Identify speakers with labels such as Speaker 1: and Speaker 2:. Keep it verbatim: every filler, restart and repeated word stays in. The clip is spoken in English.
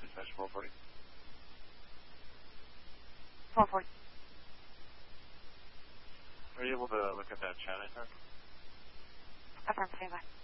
Speaker 1: slash four forty.
Speaker 2: four forty.
Speaker 1: Are you able to look at that chat I sent?
Speaker 2: Affirmative.